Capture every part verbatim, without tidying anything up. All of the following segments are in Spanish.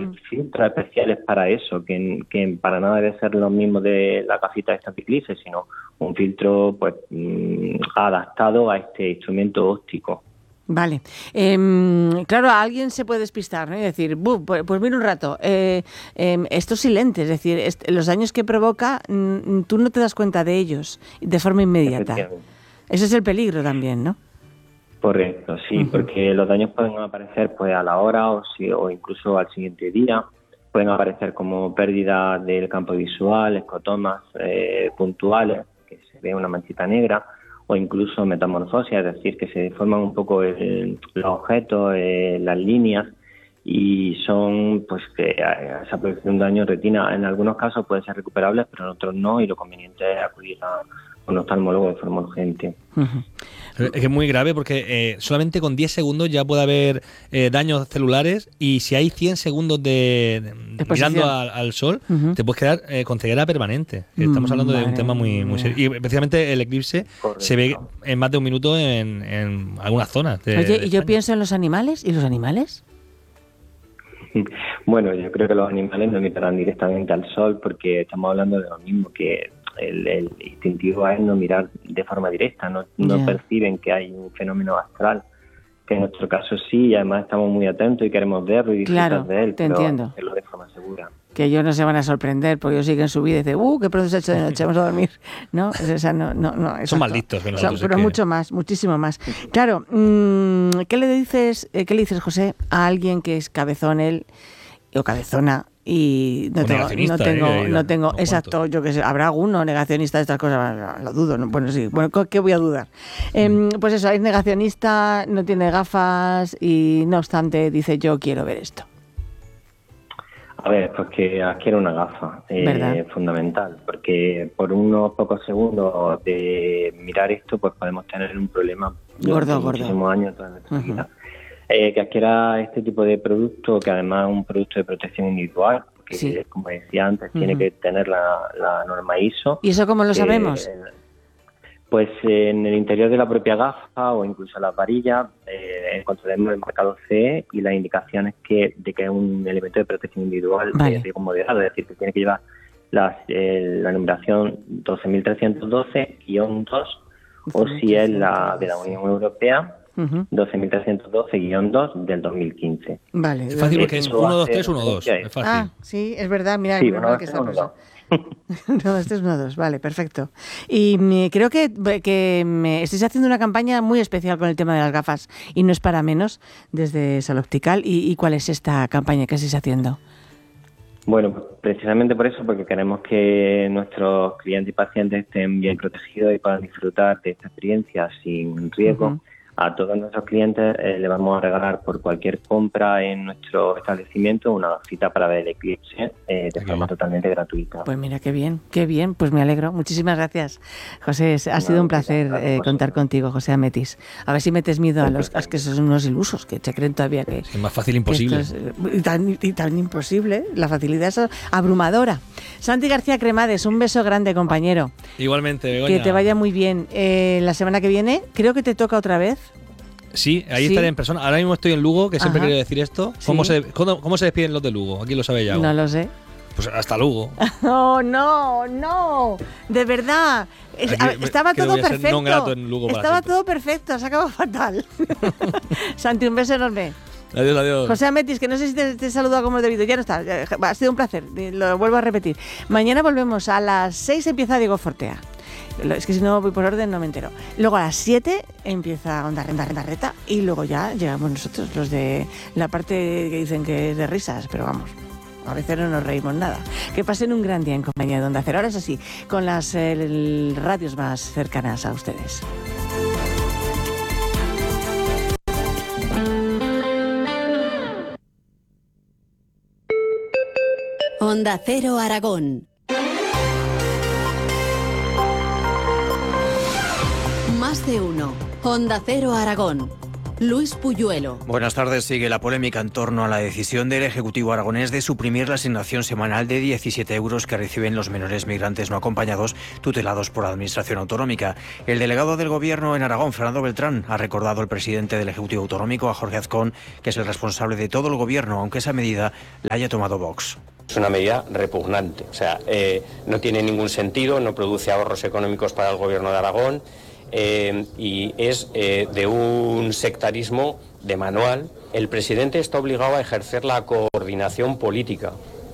uh-huh. filtros especiales para eso, que, que para nada debe ser lo mismo de la gafita esta de eclipse, sino un filtro pues mmm, adaptado a este instrumento óptico. Vale. Eh, claro, a alguien se puede despistar, ¿no? Y decir, pues, pues mira un rato, eh, eh, esto es silente, es decir, est- los daños que provoca, mm, tú no te das cuenta de ellos de forma inmediata. Ese es el peligro también, ¿no? Correcto, sí, uh-huh. porque los daños pueden aparecer pues a la hora o, si, o incluso al siguiente día. Pueden aparecer como pérdida del campo visual, escotomas eh, puntuales, que se ve una manchita negra, o incluso metamorfosis, es decir, que se deforman un poco el, los objetos, eh, las líneas, y son, pues, que esa producción de daño en retina en algunos casos puede ser recuperable, pero en otros no, y lo conveniente es acudir a un oftalmólogo de forma urgente. Uh-huh. Es que es muy grave porque eh, solamente con diez segundos ya puede haber eh, daños celulares, y si hay cien segundos de, de mirando al, al sol, uh-huh. te puedes quedar eh, con ceguera permanente. Estamos hablando vale. de un tema muy, muy serio. Y especialmente el eclipse Correcto. se ve en más de un minuto en, en algunas zonas. De, Oye, de y yo pienso en los animales. ¿Y los animales? Bueno, yo creo que los animales no emitirán directamente al sol, porque estamos hablando de lo mismo, que el, el instintivo es no mirar de forma directa, no, no yeah. perciben que hay un fenómeno astral, que en nuestro caso sí, y además estamos muy atentos y queremos verlo y disfrutar claro, de él, te pero entiendo. hacerlo de forma segura. Que ellos no se van a sorprender, porque ellos siguen su vida y dicen, uh, qué pronto se ha hecho de noche, vamos a dormir. No, o sea, no, no, no son más listos que nosotros. Son, pero es que... mucho más, muchísimo más. Claro, mmm, ¿qué le dices, eh, qué le dices, José, a alguien que es cabezón él o cabezona? Y no tengo, no tengo, eh, no tengo, no exacto, cuánto. Yo que sé, habrá alguno negacionista de estas cosas, lo dudo, ¿no? Bueno, sí, bueno, ¿qué voy a dudar? Mm. Eh, pues eso, es negacionista, no tiene gafas y no obstante dice, yo quiero ver esto. A ver, pues que adquiera una gafa, eh, es fundamental, porque por unos pocos segundos de mirar esto, pues podemos tener un problema gordo, durante gordo. muchísimos años toda nuestra uh-huh. vida. Eh, que adquiera este tipo de producto, que además es un producto de protección individual, porque sí. como decía antes, uh-huh. tiene que tener la, la norma I S O. ¿Y eso cómo lo sabemos? Eh, pues eh, en el interior de la propia gafa o incluso en las varillas eh, encontraremos el marcado C E y las indicaciones que, de que es un elemento de protección individual vale. de riesgo moderado, es decir, que tiene que llevar las, eh, la numeración doce mil trescientos doce guión dos o si es la de la Unión Europea Uh-huh. doce mil trescientos doce guión dos del dos mil quince. Vale. Es fácil porque es uno, dos, tres, uno, dos. Es fácil. Ah, sí, es verdad. Mira, sí, mira que está uno, dos, tres, uno, dos. Vale, perfecto. Y me, creo que, que me estáis haciendo una campaña muy especial con el tema de las gafas y no es para menos desde Salud Optical. ¿Y, y cuál es esta campaña que estáis haciendo? Bueno, precisamente por eso, porque queremos que nuestros clientes y pacientes estén bien protegidos y puedan disfrutar de esta experiencia sin riesgo. Uh-huh. A todos nuestros clientes eh, le vamos a regalar por cualquier compra en nuestro establecimiento una cita para ver el eclipse eh, de forma totalmente gratuita. Pues mira, qué bien, qué bien, pues me alegro. Muchísimas gracias, José. Ha no, sido un placer eh, contar contigo, José Ametis. A ver si metes miedo a los a que son unos ilusos, que se creen todavía que... Es más fácil imposible. Es, y, tan, y tan imposible, la facilidad es abrumadora. Santi García Cremades, un beso grande, compañero. Igualmente, Begoña. Que te vaya muy bien. Eh, la semana que viene, creo que te toca otra vez. Sí, ahí sí. estaré en persona. Ahora mismo estoy en Lugo, que siempre quería decir esto. ¿Cómo, sí. se, cómo, ¿Cómo se despiden los de Lugo? Aquí lo sabe ya. No lo sé. Pues hasta Lugo. Oh, no, no. De verdad. Es, Aquí, estaba todo perfecto. No en Lugo estaba todo perfecto. Se acabó fatal. Santi, un beso enorme. Adiós, adiós. José Ametis, que no sé si te, te he saludado como debido. Ya no está. Ha sido un placer. Lo vuelvo a repetir. Mañana volvemos. A las seis empieza Diego Fortea. Es que si no voy por orden no me entero. Luego a las siete empieza Onda Reta y luego ya llegamos nosotros, los de la parte que dicen que es de risas, pero vamos, a veces no nos reímos nada. Que pasen un gran día en compañía de Onda Cero. Ahora es así, con las eh, radios más cercanas a ustedes. Onda Cero Aragón. Más de uno. Onda Cero Aragón. Luis Puyuelo. Buenas tardes. Sigue la polémica en torno a la decisión del Ejecutivo aragonés de suprimir la asignación semanal de diecisiete euros que reciben los menores migrantes no acompañados tutelados por la Administración Autonómica. El delegado del Gobierno en Aragón, Fernando Beltrán, ha recordado al presidente del Ejecutivo Autonómico, a Jorge Azcón, que es el responsable de todo el Gobierno, aunque esa medida la haya tomado Vox. Es una medida repugnante, o sea, eh, no tiene ningún sentido, no produce ahorros económicos para el Gobierno de Aragón eh, y es eh, de un sectarismo de manual. El presidente está obligado a ejercer la coordinación política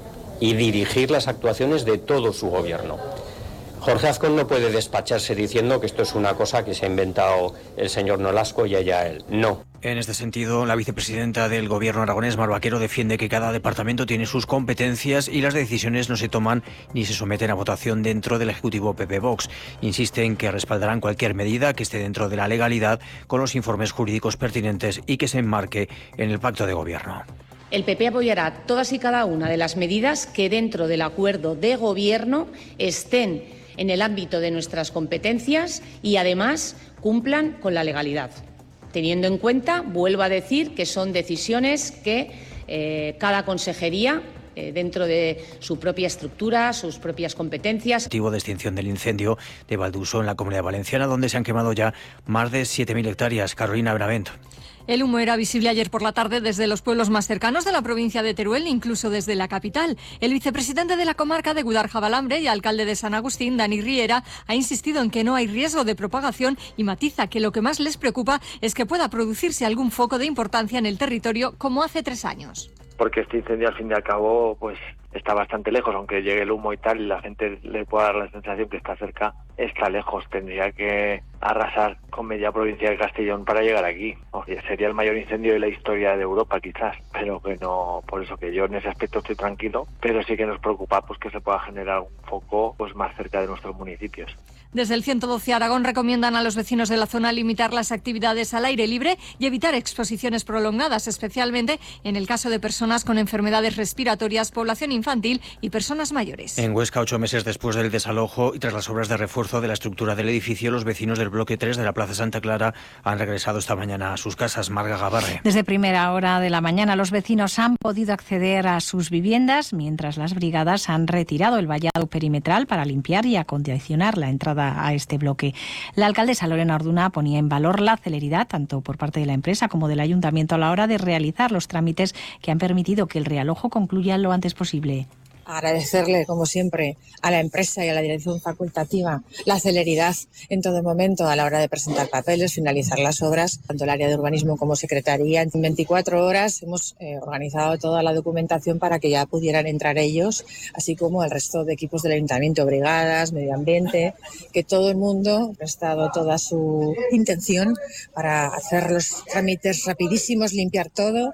y dirigir las actuaciones de todo su Gobierno. Jorge Azcón no puede despacharse diciendo que esto es una cosa que se ha inventado el señor Nolasco y ella él. No. En este sentido, la vicepresidenta del Gobierno aragonés, Mar Vaquero, defiende que cada departamento tiene sus competencias y las decisiones no se toman ni se someten a votación dentro del Ejecutivo P P-Vox. Insiste en que respaldarán cualquier medida que esté dentro de la legalidad con los informes jurídicos pertinentes y que se enmarque en el pacto de Gobierno. El P P apoyará todas y cada una de las medidas que dentro del acuerdo de Gobierno estén en el ámbito de nuestras competencias y además cumplan con la legalidad. Teniendo en cuenta, vuelvo a decir, que son decisiones que eh, cada consejería, eh, dentro de su propia estructura, sus propias competencias. Motivo de extinción del incendio de Valduso en la Comunidad Valenciana, donde se han quemado ya más de siete mil hectáreas. Carolina Benavent. El humo era visible ayer por la tarde desde los pueblos más cercanos de la provincia de Teruel, incluso desde la capital. El vicepresidente de la comarca de Gudarja-Balambre y alcalde de San Agustín, Dani Riera, ha insistido en que no hay riesgo de propagación y matiza que lo que más les preocupa es que pueda producirse algún foco de importancia en el territorio como hace tres años. Porque este incendio, al fin y al cabo, pues está bastante lejos, aunque llegue el humo y tal, y la gente le pueda dar la sensación que está cerca, está lejos. Tendría que arrasar con media provincia de Castellón para llegar aquí. Oye, sería el mayor incendio de la historia de Europa, quizás, pero que no, por eso que yo en ese aspecto estoy tranquilo, pero sí que nos preocupa pues que se pueda generar un foco pues más cerca de nuestros municipios. Desde el ciento doce Aragón recomiendan a los vecinos de la zona limitar las actividades al aire libre y evitar exposiciones prolongadas, especialmente en el caso de personas con enfermedades respiratorias, población infantil y personas mayores. En Huesca, ocho meses después del desalojo y tras las obras de refuerzo de la estructura del edificio, los vecinos del bloque tres de la Plaza Santa Clara han regresado esta mañana a sus casas. Marga Gabarre. Desde primera hora de la mañana los vecinos han podido acceder a sus viviendas, mientras las brigadas han retirado el vallado perimetral para limpiar y acondicionar la entrada a este bloque. La alcaldesa Lorena Orduna ponía en valor la celeridad, tanto por parte de la empresa como del ayuntamiento, a la hora de realizar los trámites que han permitido que el realojo concluya lo antes posible. Agradecerle, como siempre, a la empresa y a la dirección facultativa la celeridad en todo momento a la hora de presentar papeles, finalizar las obras, tanto el área de urbanismo como secretaría. En veinticuatro horas hemos eh, organizado toda la documentación para que ya pudieran entrar ellos, así como el resto de equipos del ayuntamiento, brigadas, medio ambiente, que todo el mundo ha prestado toda su intención para hacer los trámites rapidísimos, limpiar todo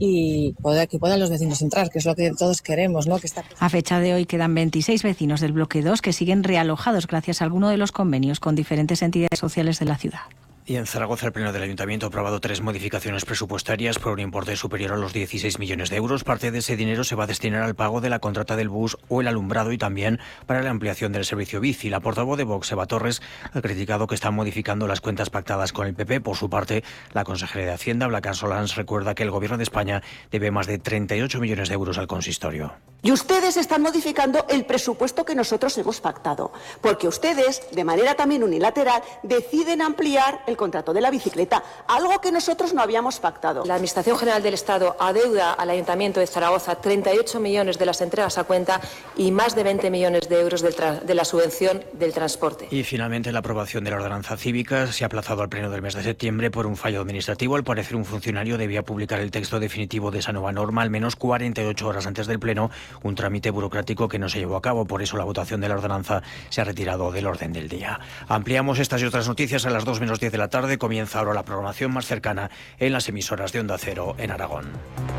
y poder que puedan los vecinos entrar, que es lo que todos queremos, ¿no? Que está... A fecha de hoy quedan veintiséis vecinos del bloque dos que siguen realojados gracias a alguno de los convenios con diferentes entidades sociales de la ciudad. Y en Zaragoza, el Pleno del Ayuntamiento ha aprobado tres modificaciones presupuestarias por un importe superior a los dieciséis millones de euros. Parte de ese dinero se va a destinar al pago de la contrata del bus o el alumbrado y también para la ampliación del servicio bici. La portavoz de Vox, Eva Torres, ha criticado que están modificando las cuentas pactadas con el P P. Por su parte, la consejera de Hacienda, Blanca Solans, recuerda que el Gobierno de España debe más de treinta y ocho millones de euros al consistorio. Y ustedes están modificando el presupuesto que nosotros hemos pactado, porque ustedes, de manera también unilateral, deciden ampliar el contrato de la bicicleta, algo que nosotros no habíamos pactado. La Administración General del Estado adeuda al Ayuntamiento de Zaragoza treinta y ocho millones de las entregas a cuenta y más de veinte millones de euros del de la subvención del transporte. Y finalmente la aprobación de la ordenanza cívica se ha aplazado al pleno del mes de septiembre por un fallo administrativo. Al parecer, un funcionario debía publicar el texto definitivo de esa nueva norma al menos cuarenta y ocho horas antes del pleno, un trámite burocrático que no se llevó a cabo. Por eso la votación de la ordenanza se ha retirado del orden del día. Ampliamos estas y otras noticias a las dos menos diez de la tarde. Comienza ahora la programación más cercana en las emisoras de Onda Cero en Aragón.